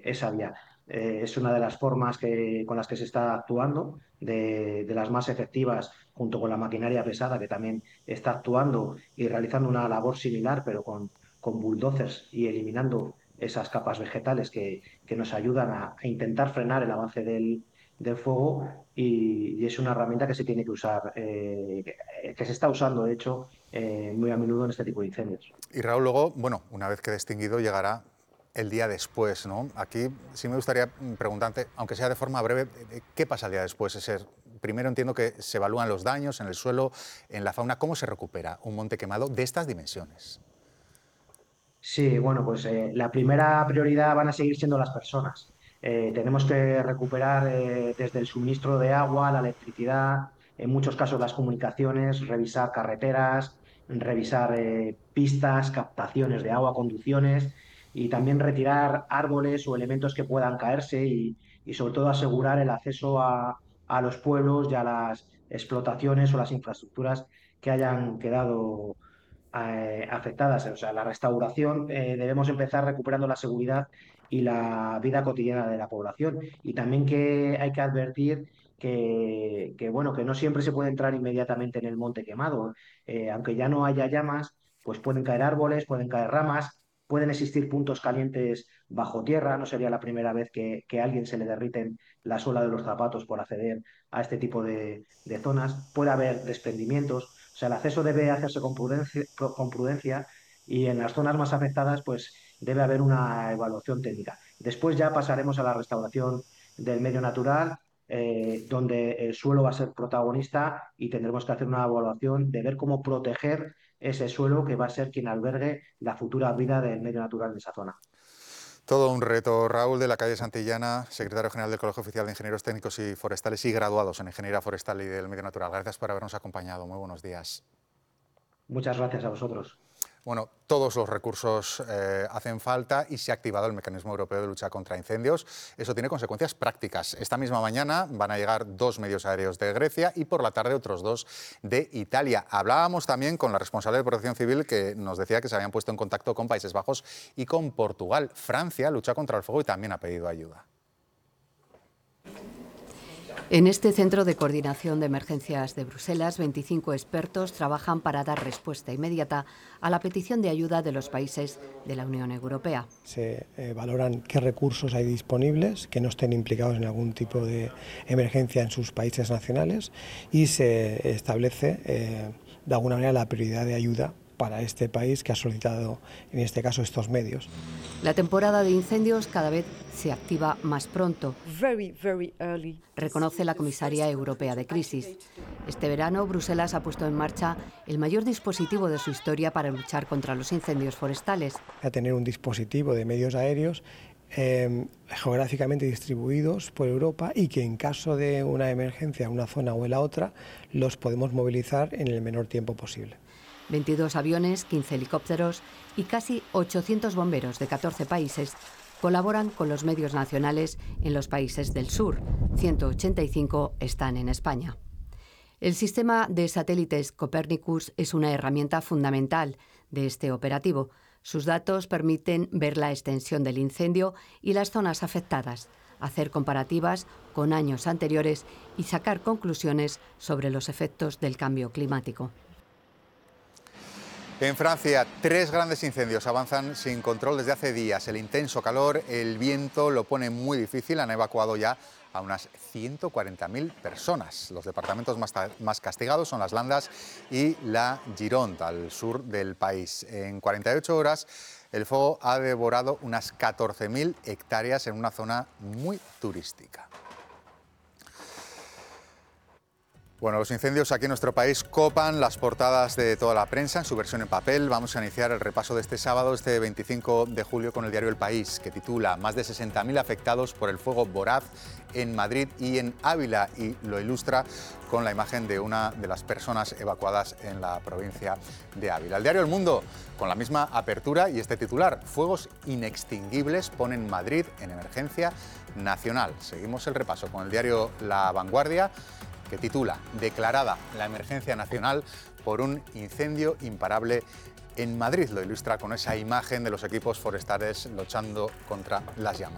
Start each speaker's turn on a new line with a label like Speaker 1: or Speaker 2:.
Speaker 1: esa vía. Es una de las formas con las que se está actuando, de las más efectivas, junto con la maquinaria pesada que también está actuando y realizando una labor similar, pero con bulldozers y eliminando esas capas vegetales que nos ayudan a intentar frenar el avance del fuego y es una herramienta que se tiene que usar, que se está usando, de hecho, muy a menudo en este tipo de incendios.
Speaker 2: Y Raúl, luego, bueno, una vez que extinguido llegará el día después, ¿no? Aquí sí me gustaría preguntarte, aunque sea de forma breve, ¿qué pasa el día después? Primero entiendo que se evalúan los daños en el suelo, en la fauna. ¿Cómo se recupera un monte quemado de estas dimensiones?
Speaker 1: Sí, bueno, pues la primera prioridad van a seguir siendo las personas. Tenemos que recuperar desde el suministro de agua, la electricidad, en muchos casos las comunicaciones, revisar carreteras, revisar pistas, captaciones de agua, conducciones y también retirar árboles o elementos que puedan caerse y sobre todo asegurar el acceso a los pueblos y a las explotaciones o las infraestructuras que hayan quedado afectadas. O sea, la restauración, debemos empezar recuperando la seguridad y la vida cotidiana de la población. Y también que hay que advertir bueno, que no siempre se puede entrar inmediatamente en el monte quemado. Aunque ya no haya llamas, pues pueden caer árboles, pueden caer ramas. Pueden existir puntos calientes bajo tierra, no sería la primera vez que a alguien se le derriten la suela de los zapatos por acceder a este tipo de zonas. Puede haber desprendimientos. O sea, el acceso debe hacerse con prudencia y en las zonas más afectadas, pues debe haber una evaluación técnica. Después ya pasaremos a la restauración del medio natural, donde el suelo va a ser protagonista y tendremos que hacer una evaluación de ver cómo proteger ese suelo que va a ser quien albergue la futura vida del medio natural de esa zona.
Speaker 2: Todo un reto. Raúl de la calle Santillana, secretario general del Colegio Oficial de Ingenieros Técnicos y Forestales y graduados en Ingeniería Forestal y del Medio Natural. Gracias por habernos acompañado. Muy buenos días.
Speaker 1: Muchas gracias a vosotros.
Speaker 2: Bueno, todos los recursos hacen falta y se ha activado el Mecanismo Europeo de Lucha contra Incendios. Eso tiene consecuencias prácticas. Esta misma mañana van a llegar 2 medios aéreos de Grecia y por la tarde otros 2 de Italia. Hablábamos también con la responsable de Protección Civil que nos decía que se habían puesto en contacto con Países Bajos y con Portugal. Francia lucha contra el fuego y también ha pedido ayuda.
Speaker 3: En este Centro de Coordinación de Emergencias de Bruselas, 25 expertos trabajan para dar respuesta inmediata a la petición de ayuda de los países de la Unión Europea.
Speaker 4: Se valoran qué recursos hay disponibles que no estén implicados en algún tipo de emergencia en sus países nacionales y se establece de alguna manera la prioridad de ayuda para este país que ha solicitado, en este caso, estos medios.
Speaker 3: La temporada de incendios cada vez se activa más pronto, reconoce la comisaria europea de crisis. Este verano, Bruselas ha puesto en marcha el mayor dispositivo de su historia para luchar contra los incendios forestales.
Speaker 4: A tener un dispositivo de medios aéreos geográficamente distribuidos por Europa y que en caso de una emergencia en una zona o en la otra, los podemos movilizar en el menor tiempo posible.
Speaker 3: 22 aviones, 15 helicópteros y casi 800 bomberos de 14 países colaboran con los medios nacionales en los países del sur. 185 están en España. El sistema de satélites Copernicus es una herramienta fundamental de este operativo. Sus datos permiten ver la extensión del incendio y las zonas afectadas, hacer comparativas con años anteriores y sacar conclusiones sobre los efectos del cambio climático.
Speaker 2: En Francia, 3 grandes incendios avanzan sin control desde hace días. El intenso calor, el viento lo pone muy difícil. Han evacuado ya a unas 140.000 personas. Los departamentos más castigados son las Landas y la Gironde, al sur del país. En 48 horas, el fuego ha devorado unas 14.000 hectáreas en una zona muy turística. Bueno, los incendios aquí en nuestro país copan las portadas de toda la prensa en su versión en papel. Vamos a iniciar el repaso de este sábado, este 25 de julio, con el diario El País, que titula Más de 60.000 afectados por el fuego voraz en Madrid y en Ávila, y lo ilustra con la imagen de una de las personas evacuadas en la provincia de Ávila. El diario El Mundo, con la misma apertura y este titular: fuegos inextinguibles ponen Madrid en emergencia nacional. Seguimos el repaso con el diario La Vanguardia, que titula Declarada la emergencia nacional por un incendio imparable en Madrid. Lo ilustra con esa imagen de los equipos forestales luchando contra las llamas.